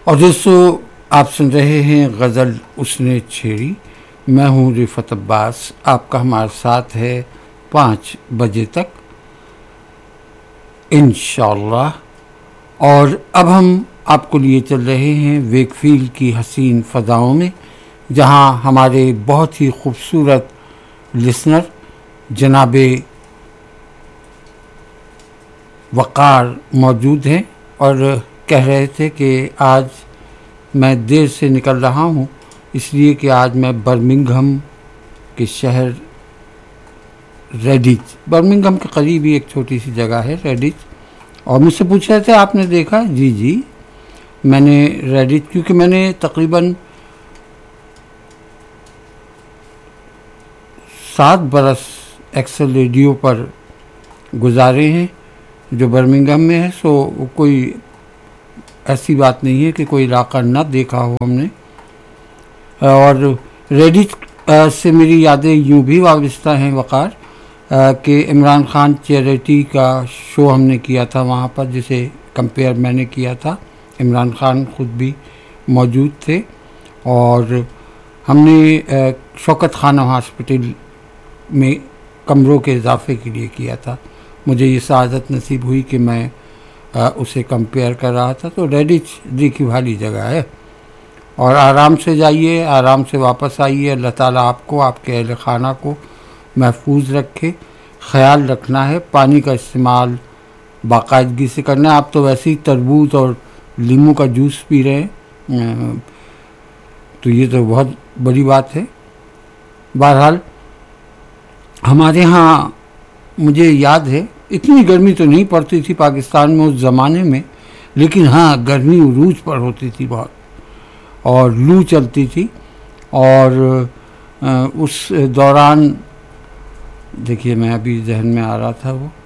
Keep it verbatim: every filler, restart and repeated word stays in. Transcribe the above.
اور دوستو آپ سن رہے ہیں غزل اس نے چھیڑی. میں ہوں رفعت عباس. آپ کا ہمارے ساتھ ہے پانچ بجے تک انشاءاللہ. اور اب ہم آپ کو لیے چل رہے ہیں ویک فیلڈ کی حسین فضاؤں میں، جہاں ہمارے بہت ہی خوبصورت لسنر جناب وقار موجود ہیں، اور کہہ رہے تھے کہ آج میں دیر سے نکل رہا ہوں اس لیے کہ آج میں برمنگھم کے شہر ریڈیچ برمنگھم کے قریب ہی ایک چھوٹی سی جگہ ہے ریڈیچ. اور مجھ سے پوچھ رہے تھے آپ نے دیکھا؟ جی جی میں نے ریڈیچ، کیونکہ میں نے تقریباً سات برس ایکسل ریڈیو پر گزارے ہیں جو برمنگھم میں ہے. سو کوئی ایسی بات نہیں ہے کہ کوئی علاقہ نہ دیکھا ہو ہم نے. اور ریڈیچ سے میری یادیں یوں بھی وابستہ ہیں وقار کہ عمران خان چیریٹی کا شو ہم نے کیا تھا وہاں پر، جسے کمپیئر میں نے کیا تھا. عمران خان خود بھی موجود تھے، اور ہم نے شوکت خانم ہاسپٹل میں کمروں کے اضافے کے لیے کیا تھا. مجھے یہ سعادت نصیب ہوئی کہ میں اسے کمپیئر کر رہا تھا. تو ریڈیچ دیکھی بھالی جگہ ہے، اور آرام سے جائیے، آرام سے واپس آئیے. اللہ تعالیٰ آپ کو، آپ کے اہل خانہ کو محفوظ رکھے. خیال رکھنا ہے، پانی کا استعمال باقاعدگی سے کرنا ہے. آپ تو ویسے ہی تربوز اور لیموں کا جوس پی رہے ہیں، تو یہ تو بہت بڑی بات ہے. بہرحال ہمارے ہاں مجھے یاد ہے اتنی گرمی تو نہیں پڑتی تھی پاکستان میں اس زمانے میں، لیکن ہاں گرمی عروج پر ہوتی تھی بہت، اور لو چلتی تھی. اور اس دوران دیکھیے میں ابھی ذہن میں آ رہا تھا وہ